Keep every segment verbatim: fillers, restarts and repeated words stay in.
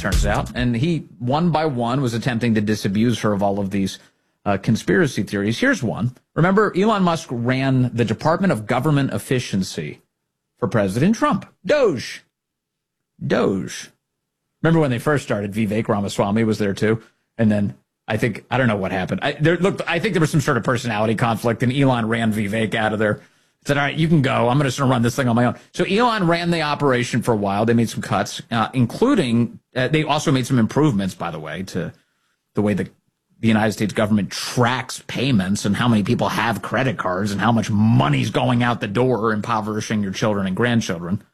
turns out. And he, one by one, was attempting to disabuse her of all of these uh, conspiracy theories. Here's one. Remember, Elon Musk ran the Department of Government Efficiency for President Trump. Doge. Doge. Remember when they first started, Vivek Ramaswamy was there too. And then I think, I don't know what happened. I, there, look, I think there was some sort of personality conflict, and Elon ran Vivek out of there. Said, all right, you can go. I'm going to sort of run this thing on my own. So Elon ran the operation for a while. They made some cuts, uh, including, uh, they also made some improvements, by the way, to the way the, the United States government tracks payments and how many people have credit cards and how much money's going out the door, impoverishing your children and grandchildren.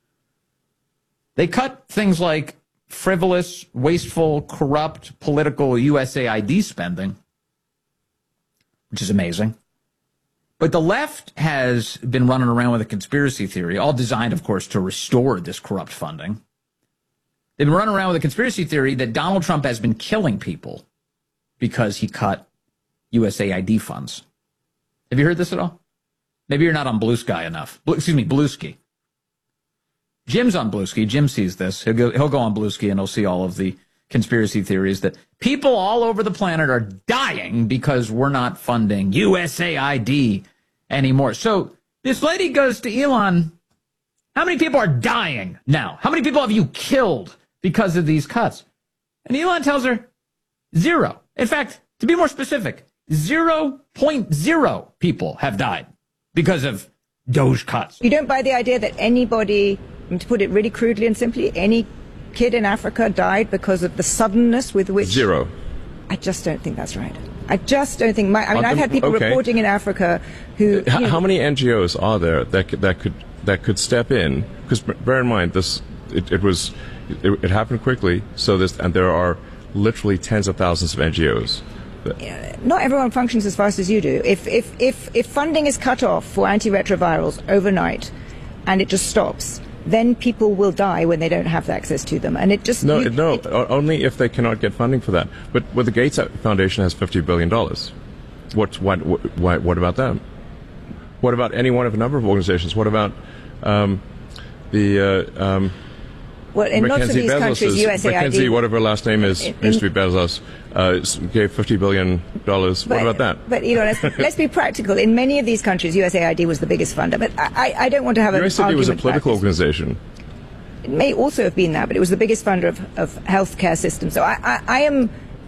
They cut things like frivolous, wasteful, corrupt, political U S A I D spending, which is amazing. But the left has been running around with a conspiracy theory, all designed, of course, to restore this corrupt funding. They've been running around with a conspiracy theory that Donald Trump has been killing people because he cut U S A I D funds. Have you heard this at all? Maybe you're not on Blue Sky enough. Blue, excuse me, Bluesky. Jim's on Bluesky. Jim sees this. He'll go, he'll go on Bluesky and he'll see all of the conspiracy theories that people all over the planet are dying because we're not funding U S A I D anymore. So this lady goes to Elon, how many people are dying now? How many people have you killed because of these cuts? And Elon tells her zero. In fact, to be more specific, zero point zero people have died because of Doge cuts. You don't buy the idea that anybody, to put it really crudely and simply, any kid in Africa died because of the suddenness with which... Zero. I just don't think that's right. I just don't think... My, I mean, Uh, I've had people okay. reporting in Africa who... How, you know, how many N G Os are there that could, that could that could step in? Because bear in mind, this it, it was it, it happened quickly. So this and there are literally tens of thousands of N G Os. That, not everyone functions as fast as you do. If if if if funding is cut off for antiretrovirals overnight, and it just stops, then people will die when they don't have access to them. And it just... No, you, no, it, only if they cannot get funding for that. But well, the Gates Foundation has fifty billion dollars. What, what, what, what about them? What about any one of a number of organizations? What about um, the... Uh, um, well, in lots of these countries, U S A I D... Mackenzie, whatever her last name is, in, used to be Bezos, uh, gave fifty billion dollars. What about that? But, you know, let's, let's be practical. In many of these countries, U S A I D was the biggest funder. But I, I don't want to have an U S A I D was a political organization. It may also have been that, but it was the biggest funder of, of healthcare systems. So I, I, I am...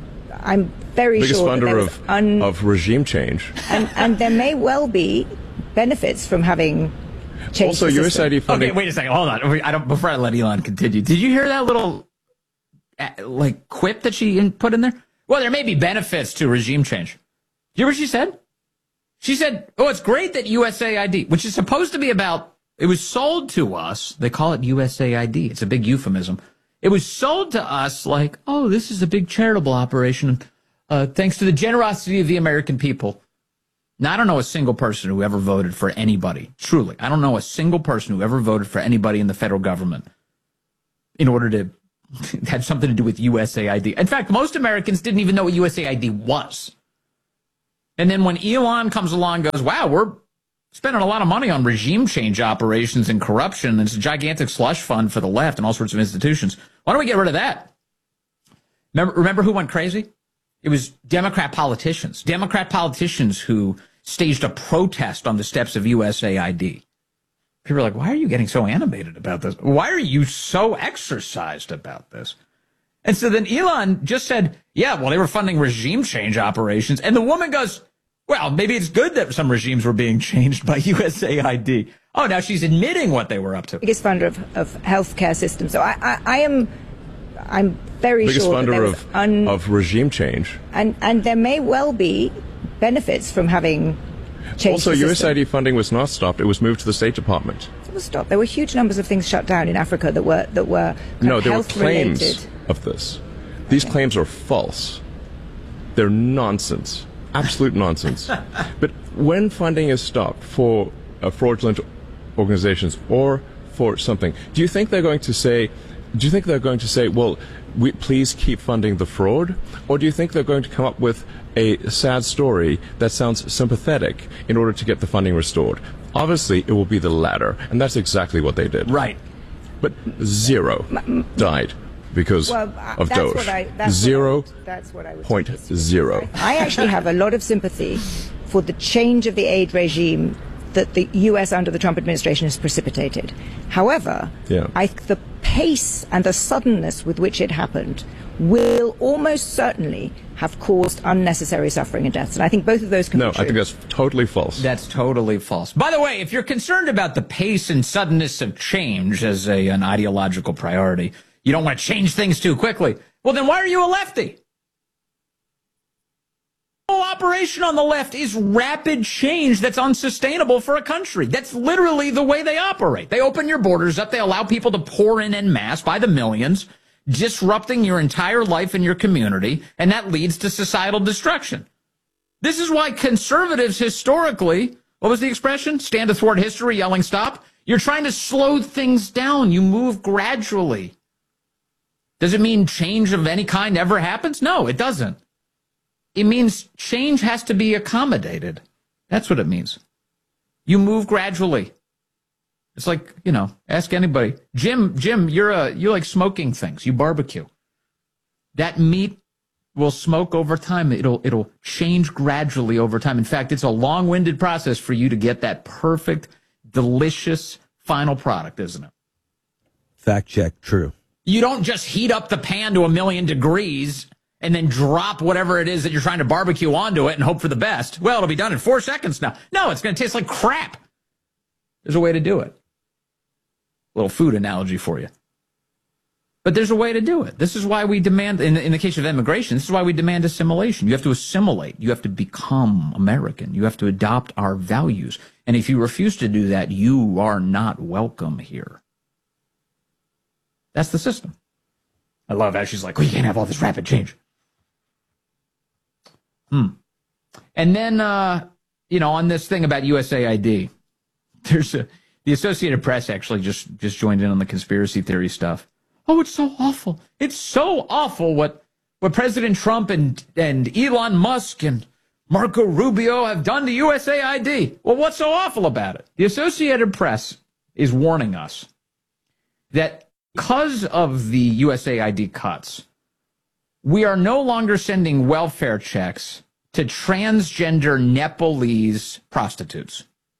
I'm very biggest sure funder that there was of, un- of regime change. And, and there may well be benefits from having changed also, the U S A I D funding... Okay, wait a second. Hold on. I don't, before I let Elon continue, did you hear that little uh, like quip that she in, put in there? Well, there may be benefits to regime change. You hear what she said? She said, oh, it's great that U S A I D, which is supposed to be about... It was sold to us. They call it U S A I D. It's a big euphemism. It was sold to us like, oh, this is a big charitable operation, uh, thanks to the generosity of the American people. Now, I don't know a single person who ever voted for anybody. Truly, I don't know a single person who ever voted for anybody in the federal government in order to have something to do with U S A I D. In fact, most Americans didn't even know what U S A I D was. And then when Elon comes along and goes, wow, we're spending a lot of money on regime change operations and corruption, and it's a gigantic slush fund for the left and all sorts of institutions. Why don't we get rid of that? Remember, remember who went crazy? It was Democrat politicians. Democrat politicians who staged a protest on the steps of U S A I D. People are like, why are you getting so animated about this? Why are you so exercised about this? And so then Elon just said, yeah, well, they were funding regime change operations. And the woman goes, well, maybe it's good that some regimes were being changed by U S A I D. Oh, now she's admitting what they were up to. Biggest funder of, of healthcare systems. So I, I, I am, I'm very biggest sure that there funder was of, un- of regime change. And, and there may well be benefits from having changed Also, the U S A I D system. funding was not stopped. It was moved to the State Department. It was stopped. There were huge numbers of things shut down in Africa that were, that were No, there were claims health-related. of this. These Okay. claims are false. They're nonsense. Absolute nonsense. But when funding is stopped for uh, fraudulent organizations or for something, do you think they're going to say, do you think they're going to say, well, we, please keep funding the fraud? Or do you think they're going to come up with a sad story that sounds sympathetic in order to get the funding restored? Obviously, it will be the latter. And that's exactly what they did. Right. But zero died. because well, uh, of that's Doge. What I, that's zero what I, that's what I would point zero. I actually have a lot of sympathy for the change of the aid regime that the U S under the Trump administration has precipitated. However, yeah. I think the pace and the suddenness with which it happened will almost certainly have caused unnecessary suffering and deaths. And I think both of those can No, be true. I think that's totally false. That's totally false. By the way, if you're concerned about the pace and suddenness of change as a, an ideological priority, you don't want to change things too quickly, well, then why are you a lefty? The whole operation on the left is rapid change that's unsustainable for a country. That's literally the way they operate. They open your borders up. They allow people to pour in en masse by the millions, disrupting your entire life and your community, and that leads to societal destruction. This is why conservatives historically, what was the expression? Stand athwart history, yelling stop. You're trying to slow things down. You move gradually. Does it mean change of any kind never happens? No, it doesn't. It means change has to be accommodated. That's what it means. You move gradually. It's like, you know, ask anybody. Jim, Jim, you're a, you like smoking things. You barbecue. That meat will smoke over time. It'll, it'll change gradually over time. In fact, it's a long-winded process for you to get that perfect, delicious final product, isn't it? Fact check, true. You don't just heat up the pan to a million degrees and then drop whatever it is that you're trying to barbecue onto it and hope for the best. Well, it'll be done in four seconds now. No, it's going to taste like crap. There's a way to do it. Little food analogy for you. But there's a way to do it. This is why we demand, in the, in the case of immigration, this is why we demand assimilation. You have to assimilate. You have to become American. You have to adopt our values. And if you refuse to do that, you are not welcome here. That's the system. I love how she's like, well, you can't have all this rapid change. Hmm. And then, uh, you know, on this thing about U S A I D, there's a, the Associated Press actually just, just joined in on the conspiracy theory stuff. Oh, it's so awful. It's so awful what, what President Trump and, and Elon Musk and Marco Rubio have done to U S A I D. Well, what's so awful about it? The Associated Press is warning us that because of the U S A I D cuts, we are no longer sending welfare checks to transgender Nepalese prostitutes.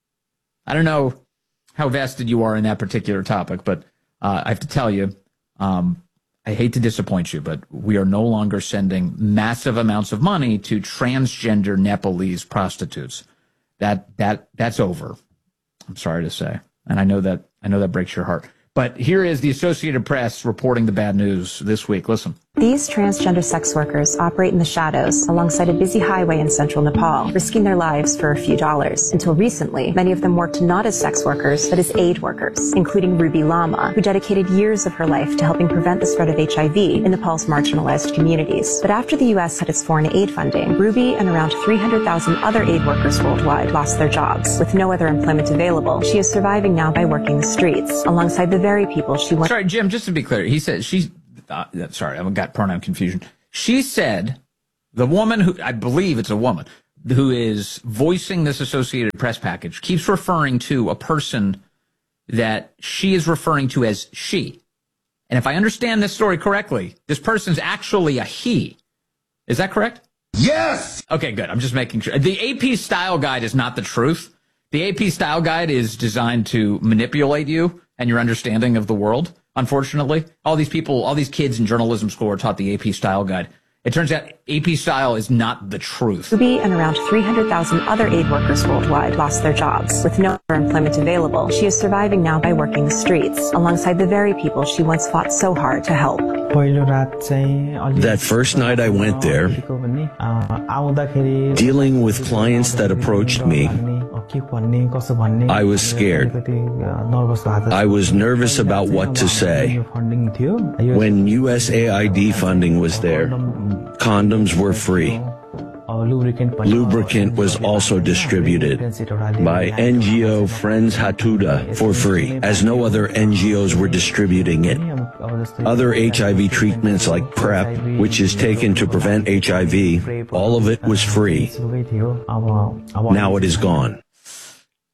I don't know how vested you are in that particular topic, but uh, I have to tell you, um, I hate to disappoint you, but we are no longer sending massive amounts of money to transgender Nepalese prostitutes. That that that's over. I'm sorry to say, and I know that I know that breaks your heart. But here is the Associated Press reporting the bad news this week. Listen. These transgender sex workers operate in the shadows alongside a busy highway in central Nepal, risking their lives for a few dollars. Until recently, many of them worked not as sex workers, but as aid workers, including Ruby Lama, who dedicated years of her life to helping prevent the spread of H I V in Nepal's marginalized communities. But after the U S cut its foreign aid funding, Ruby and around three hundred thousand other aid workers worldwide lost their jobs. With no other employment available, she is surviving now by working the streets, alongside the very people she once... Sorry, Jim, just to be clear, he said she's... Uh, sorry, I've got pronoun confusion. She said, the woman who, I believe it's a woman, who is voicing this Associated Press package, keeps referring to a person that she is referring to as she. And if I understand this story correctly, this person's actually a he. Is that correct? Yes! Okay, good. I'm just making sure. The A P Style Guide is not the truth. The A P Style Guide is designed to manipulate you and your understanding of the world. Unfortunately, all these people, all these kids in journalism school are taught the A P Style Guide. It turns out A P Style is not the truth. Ruby and around three hundred thousand other aid workers worldwide lost their jobs. With no other employment available, she is surviving now by working the streets, alongside the very people she once fought so hard to help. That first night I went there, dealing with clients that approached me, I was scared. I was nervous about what to say. When U S A I D funding was there, condoms were free. Lubricant was also distributed by N G O Friends Hatuda for free, as no other N G Os were distributing it. Other H I V treatments like PrEP, which is taken to prevent H I V, all of it was free. Now it is gone.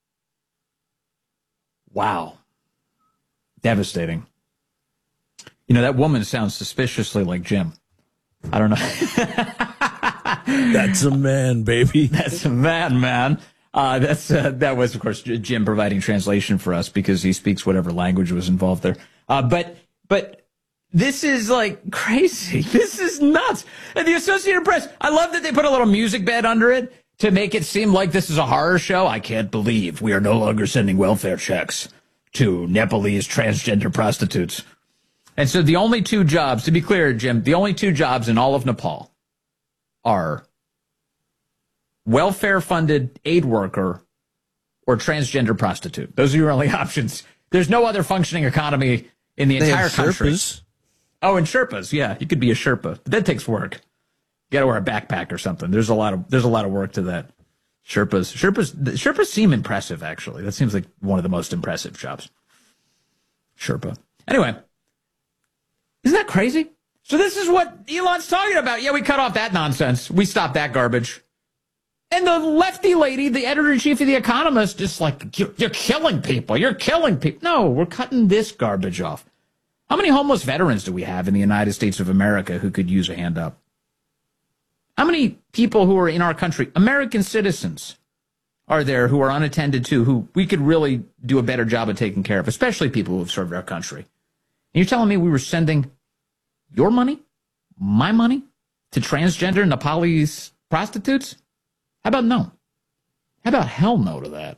Wow. Devastating. You know, that woman sounds suspiciously like Jim. I don't know. That's a man, baby. That's a man, man. Uh, that's uh, that was, of course, Jim providing translation for us because he speaks whatever language was involved there. Uh, but but this is like crazy. This is nuts. And the Associated Press, I love that they put a little music bed under it to make it seem like this is a horror show. I can't believe we are no longer sending welfare checks to Nepalese transgender prostitutes. And so the only two jobs, to be clear, Jim, the only two jobs in all of Nepal are welfare-funded aid worker or transgender prostitute. Those are your only options. There's no other functioning economy in the They entire have country. Sherpas. Oh, and Sherpas, yeah, you could be a Sherpa, but that takes work. You got to wear a backpack or something. There's a lot of there's a lot of work to that. Sherpas, Sherpas, Sherpas seem impressive. Actually, that seems like one of the most impressive jobs. Sherpa. Anyway, isn't that crazy? So this is what Elon's talking about. Yeah, we cut off that nonsense. We stopped that garbage. And the lefty lady, the editor-in-chief of The Economist, just like, you're, you're killing people. You're killing people. No, we're cutting this garbage off. How many homeless veterans do we have in the United States of America who could use a hand up? How many people who are in our country, American citizens, are there who are unattended to, who we could really do a better job of taking care of, especially people who have served our country? And you're telling me we were sending your money, my money, to transgender Nepalese prostitutes? How about no? How about hell no to that?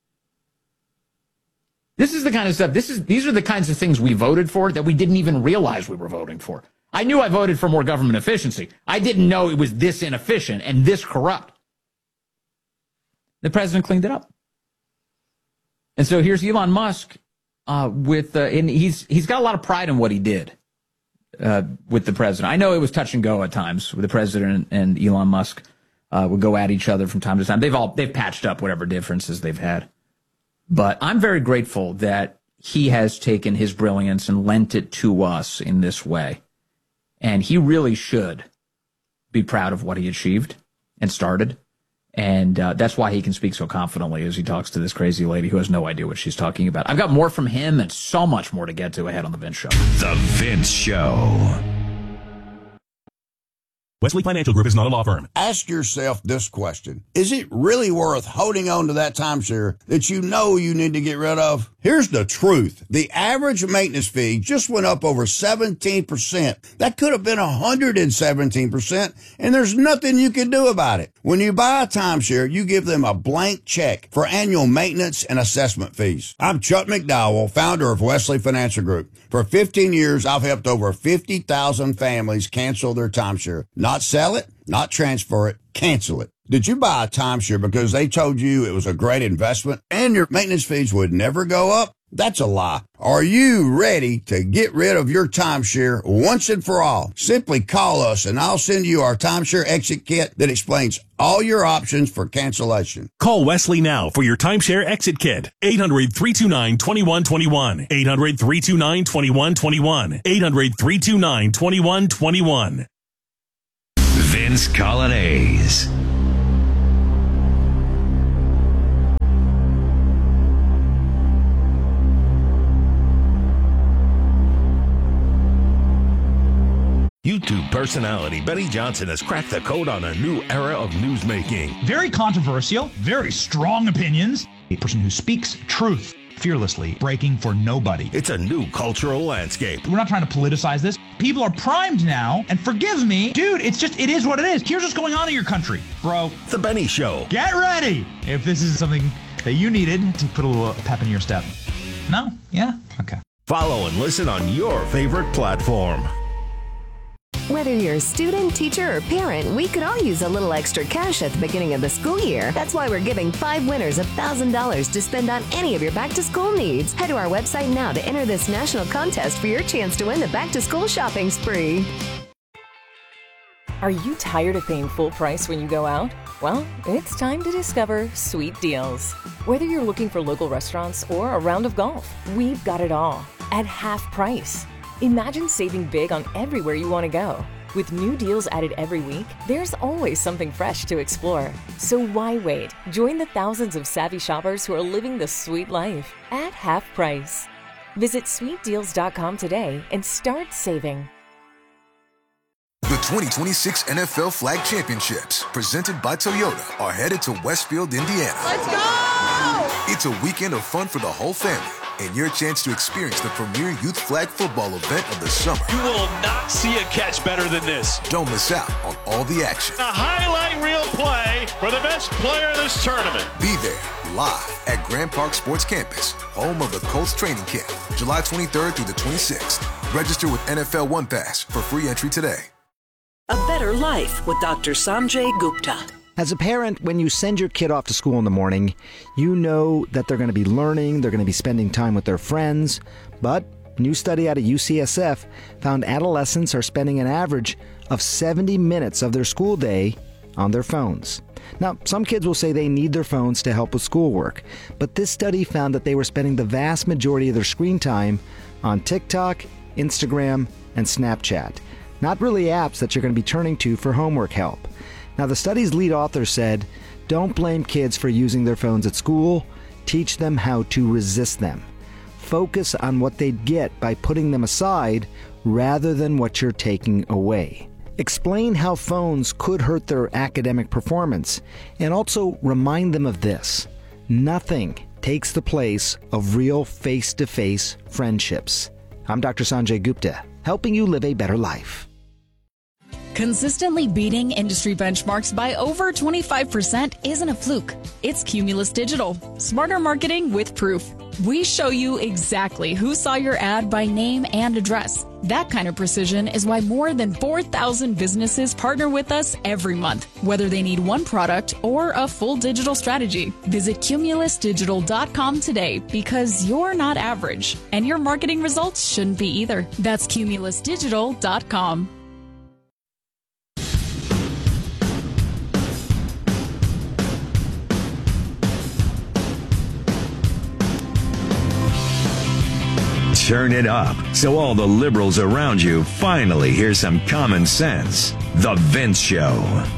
This is the kind of stuff, this is these are the kinds of things we voted for that we didn't even realize we were voting for. I knew I voted for more government efficiency. I didn't know it was this inefficient and this corrupt. The president cleaned it up. And so here's Elon Musk uh, with, uh, and he's he's got a lot of pride in what he did uh, with the president. I know it was touch and go at times with the president and Elon Musk. Uh, would go at each other from time to time. They've all they've patched up whatever differences they've had. But I'm very grateful that he has taken his brilliance and lent it to us in this way. And he really should be proud of what he achieved and started. And uh, that's why he can speak so confidently as he talks to this crazy lady who has no idea what she's talking about. I've got more from him and so much more to get to ahead on The Vince Show. The Vince Show. Wesley Financial Group is not a law firm. Ask yourself this question. Is it really worth holding on to that timeshare that you know you need to get rid of? Here's the truth. The average maintenance fee just went up over seventeen percent. That could have been one hundred seventeen percent, and there's nothing you can do about it. When you buy a timeshare, you give them a blank check for annual maintenance and assessment fees. I'm Chuck McDowell, founder of Wesley Financial Group. For fifteen years, I've helped over fifty thousand families cancel their timeshare. Not sell it, not transfer it, cancel it. Did you buy a timeshare because they told you it was a great investment and your maintenance fees would never go up? That's a lie. Are you ready to get rid of your timeshare once and for all? Simply call us and I'll send you our timeshare exit kit that explains all your options for cancellation. Call Wesley now for your timeshare exit kit. eight hundred, three two nine, two one two one. eight hundred, three two nine, two one two one. eight hundred, three two nine, two one two one. Vince Colonnese. YouTube personality Benny Johnson has cracked the code on a new era of newsmaking. Very controversial, very strong opinions. A person who speaks truth fearlessly, breaking for nobody. It's a new cultural landscape. We're not trying to politicize this. People are primed now, and forgive me, dude, it's just, it is what it is. Here's what's going on in your country, bro. The Benny Show. Get ready if this is something that you needed to put a little pep in your step. No? Yeah? Okay. Follow and listen on your favorite platform. Whether you're a student, teacher, or parent, we could all use a little extra cash at the beginning of the school year. That's why we're giving five winners one thousand dollars to spend on any of your back-to-school needs. Head to our website now to enter this national contest for your chance to win the back-to-school shopping spree. Are you tired of paying full price when you go out? Well, it's time to discover Sweet Deals. Whether you're looking for local restaurants or a round of golf, we've got it all at half price. Imagine saving big on everywhere you want to go. With new deals added every week, there's always something fresh to explore. So why wait? Join the thousands of savvy shoppers who are living the sweet life at half price. Visit sweet deals dot com today and start saving. The twenty twenty-six N F L Flag Championships, presented by Toyota, are headed to Westfield, Indiana. Let's go! It's a weekend of fun for the whole family and your chance to experience the premier youth flag football event of the summer. You will not see a catch better than this. Don't miss out on all the action. A highlight reel play for the best player in this tournament. Be there live at Grand Park Sports Campus, home of the Colts training camp, July twenty-third through the twenty-sixth. Register with N F L One Pass for free entry today. A Better Life with Doctor Sanjay Gupta. As a parent, when you send your kid off to school in the morning, you know that they're going to be learning, they're going to be spending time with their friends. But a new study out of U C S F found adolescents are spending an average of seventy minutes of their school day on their phones. Now, some kids will say they need their phones to help with schoolwork, but this study found that they were spending the vast majority of their screen time on TikTok, Instagram, and Snapchat. Not really apps that you're going to be turning to for homework help. Now, the study's lead author said, don't blame kids for using their phones at school. Teach them how to resist them. Focus on what they'd get by putting them aside rather than what you're taking away. Explain how phones could hurt their academic performance, and also remind them of this. Nothing takes the place of real face-to-face friendships. I'm Doctor Sanjay Gupta, helping you live a better life. Consistently beating industry benchmarks by over twenty-five percent isn't a fluke. It's Cumulus Digital. Smarter marketing with proof. We show you exactly who saw your ad by name and address. That kind of precision is why more than four thousand businesses partner with us every month, whether they need one product or a full digital strategy. Visit cumulus digital dot com today, because you're not average, and your marketing results shouldn't be either. That's cumulus digital dot com. Turn it up so all the liberals around you finally hear some common sense. The Vince Show.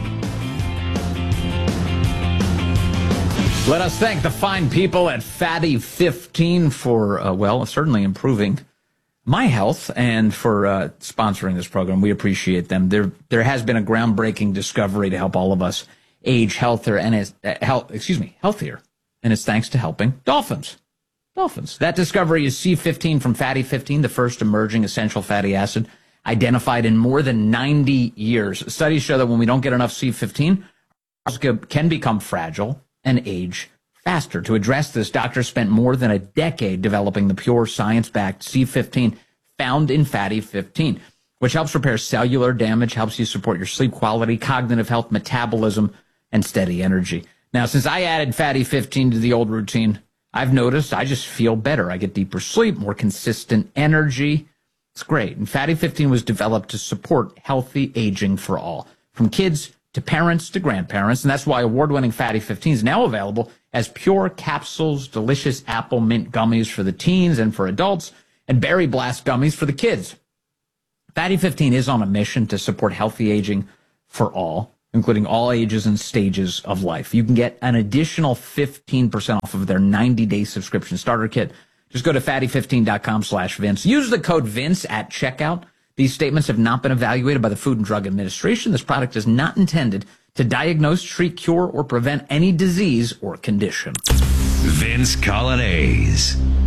Let us thank the fine people at Fatty fifteen for, uh, well, certainly improving my health and for uh, sponsoring this program. We appreciate them. There there has been a groundbreaking discovery to help all of us age healthier and it's, uh, health, excuse me, healthier. And it's thanks to helping dolphins. Dolphins. That discovery is C fifteen from Fatty fifteen, the first emerging essential fatty acid identified in more than ninety years. Studies show that when we don't get enough C fifteen, our can become fragile and age faster. To address this, doctors spent more than a decade developing the pure science-backed C fifteen found in Fatty fifteen, which helps repair cellular damage, helps you support your sleep quality, cognitive health, metabolism, and steady energy. Now, since I added Fatty fifteen to the old routine, I've noticed I just feel better. I get deeper sleep, more consistent energy. It's great. And Fatty fifteen was developed to support healthy aging for all, from kids to parents to grandparents. And that's why award-winning Fatty fifteen is now available as pure capsules, delicious apple mint gummies for the teens and for adults, and berry blast gummies for the kids. Fatty fifteen is on a mission to support healthy aging for all, including all ages and stages of life. You can get an additional fifteen percent off of their ninety-day subscription starter kit. Just go to fatty fifteen dot com slash Vince. Use the code Vince at checkout. These statements have not been evaluated by the Food and Drug Administration. This product is not intended to diagnose, treat, cure, or prevent any disease or condition. Vince Colonnese.